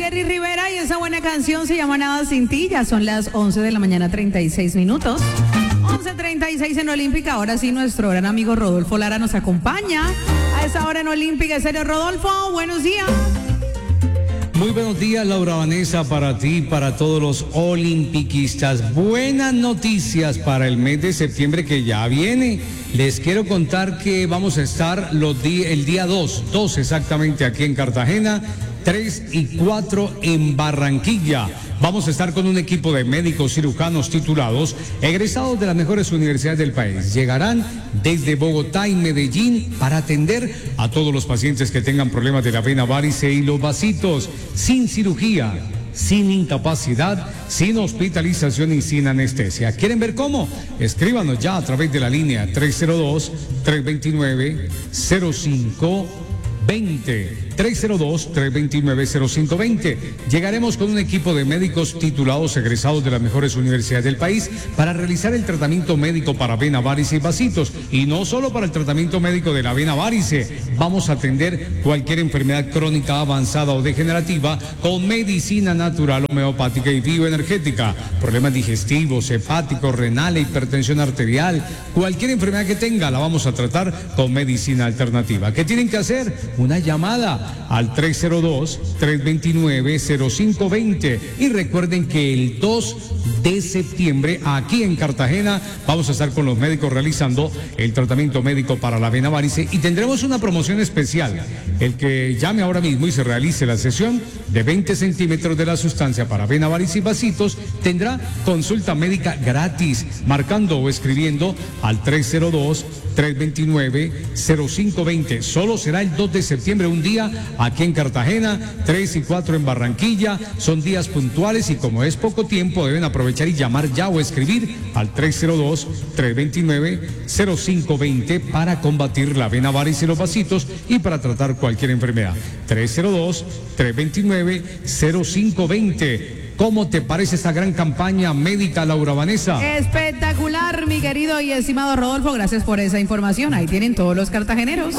Jerry Rivera y esa buena canción se llama Nada Sin Ti. Ya son las 11 de la mañana, 36 minutos. 11:36 en Olímpica. Ahora sí, nuestro gran amigo Rodolfo Lara nos acompaña a esa hora en Olímpica. En serio, Rodolfo, buenos días. Muy buenos días, Laura Vanessa, para ti, para todos los olimpiquistas. Buenas noticias para el mes de septiembre que ya viene. Les quiero contar que vamos a estar el día 2 exactamente aquí en Cartagena, 3 y 4 en Barranquilla. Vamos a estar con un equipo de médicos cirujanos titulados, egresados de las mejores universidades del país. Llegarán desde Bogotá y Medellín para atender a todos los pacientes que tengan problemas de la vena varice y los vasitos, sin cirugía, sin incapacidad, sin hospitalización y sin anestesia. ¿Quieren ver cómo? Escríbanos ya a través de la línea 302-329-0520. 302-329-0520. Llegaremos con un equipo de médicos titulados egresados de las mejores universidades del país para realizar el tratamiento médico para vena varice y vasitos. Y no solo para el tratamiento médico de la vena varice, vamos a atender cualquier enfermedad crónica avanzada o degenerativa con medicina natural, homeopática y bioenergética. Problemas digestivos, hepáticos, renales, hipertensión arterial, cualquier enfermedad que tenga la vamos a tratar con medicina alternativa. ¿Qué tienen que hacer? Una llamada al 302-329-0520 y recuerden que el 2 de septiembre aquí en Cartagena vamos a estar con los médicos realizando el tratamiento médico para la vena varice y tendremos una promoción especial. El que llame ahora mismo y se realice la sesión de 20 centímetros de la sustancia para vena varice y vasitos tendrá consulta médica gratis marcando o escribiendo al 302-329-0520. Solo será el 2 de septiembre, un día aquí en Cartagena, 3 y 4 en Barranquilla. Son días puntuales y como es poco tiempo deben aprovechar y llamar ya o escribir al 302-329-0520 para combatir la vena varice y los vasitos y para tratar cualquier enfermedad. 302-329-0520. ¿Cómo te parece esta gran campaña médica, Laura Vanessa? Espectacular, mi querido y estimado Rodolfo. Gracias por esa información. Ahí tienen todos los cartageneros.